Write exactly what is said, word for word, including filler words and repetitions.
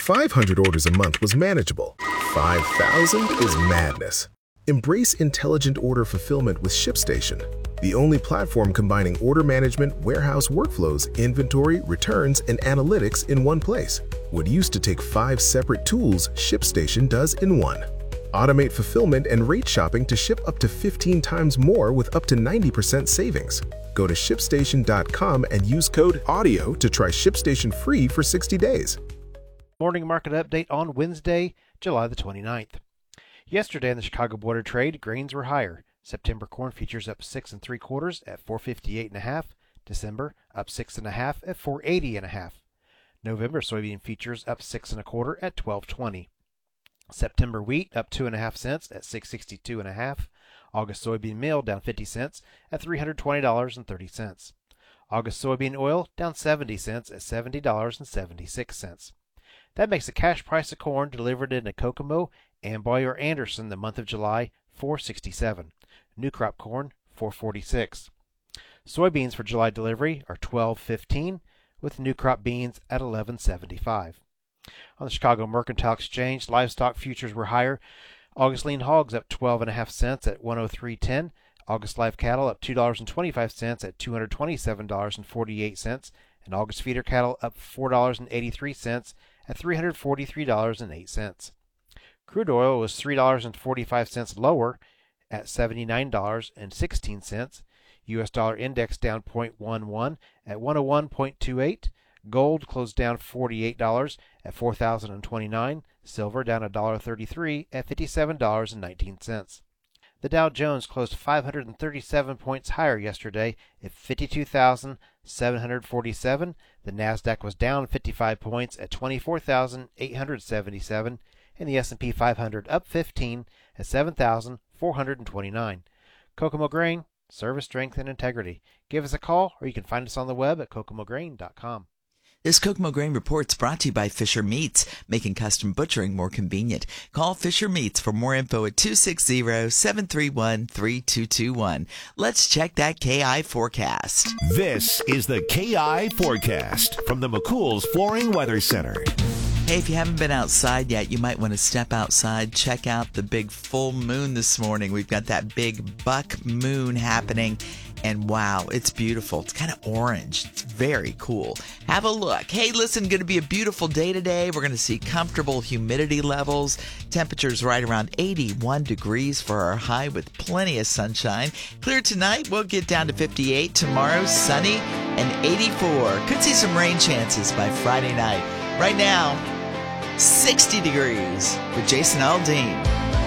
five hundred orders a month was manageable. five thousand is madness. Embrace intelligent order fulfillment with ShipStation, the only platform combining order management, warehouse workflows, inventory, returns, and analytics in one place. What used to take five separate tools, ShipStation does in one. Automate fulfillment and rate shopping to ship up to fifteen times more with up to ninety percent savings. Go to ShipStation dot com and use code AUDIO to try ShipStation free for sixty days. Morning market update on Wednesday, July the twenty-ninth. Yesterday in the Chicago Board of Trade, grains were higher. September corn futures up six and three quarters at four fifty-eight and a half. December up six and a half at four eighty and a half. November soybean futures up six and a quarter at twelve twenty. September wheat up two and a half cents at six sixty-two and a half. August soybean meal down fifty cents at three hundred twenty dollars and thirty cents. August soybean oil down seventy cents at seventy dollars and seventy-six cents. That makes the cash price of corn delivered into Kokomo, Amboy, or Anderson the month of July four sixty-seven. New crop corn four forty-six. Soybeans for July delivery are twelve fifteen, with new crop beans at eleven seventy-five. On the Chicago Mercantile Exchange, livestock futures were higher. August lean hogs up twelve and a half cents at one oh three ten. August live cattle up two dollars and twenty-five cents at two hundred twenty-seven dollars and forty-eight cents, and August feeder cattle up four dollars and eighty-three cents at three hundred forty-three dollars and eight cents. Crude oil was three dollars and forty-five cents lower at seventy-nine dollars and sixteen cents. U S dollar index down zero point one one at one oh one point two eight. Gold closed down forty-eight dollars at four thousand twenty-nine dollars. Silver down one dollar and thirty-three cents at fifty-seven dollars and nineteen cents. The Dow Jones closed five hundred thirty-seven points higher yesterday at fifty-two thousand seven hundred forty-seven. The Nasdaq was down fifty-five points at twenty-four thousand eight hundred seventy-seven, and the S and P five hundred up fifteen at seven thousand four hundred twenty-nine. Kokomo Grain, service, strength, and integrity. Give us a call, or you can find us on the web at kokomo grain dot com. This Kokomo Grain Report's brought to you by Fisher Meats, making custom butchering more convenient. Call Fisher Meats for more info at two six zero, seven three one, three two two one. Let's check that K I forecast. This is the K I forecast from the McCool's Flooring Weather Center. Hey, if you haven't been outside yet, you might want to step outside. Check out the big full moon this morning. We've got that big buck moon happening. And wow, it's beautiful. It's kind of orange. It's very cool. Have a look. Hey, listen, going to be a beautiful day today. We're going to see comfortable humidity levels. Temperatures right around eighty-one degrees for our high with plenty of sunshine. Clear tonight. We'll get down to fifty-eight. Tomorrow, sunny and eighty-four. Could see some rain chances by Friday night. Right now, sixty degrees with Jason Aldean.